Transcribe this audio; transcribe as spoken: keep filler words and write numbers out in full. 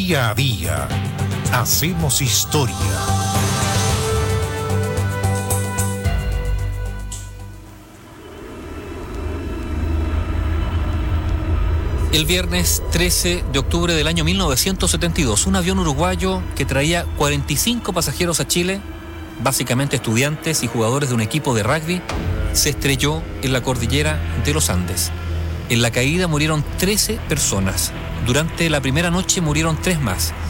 Día a día hacemos historia. El viernes trece de octubre del año mil novecientos setenta y dos, un avión uruguayo que traía cuarenta y cinco pasajeros a Chile, básicamente estudiantes y jugadores de un equipo de rugby, se estrelló en la cordillera de los Andes. En la caída murieron trece personas. Durante la primera noche murieron tres más.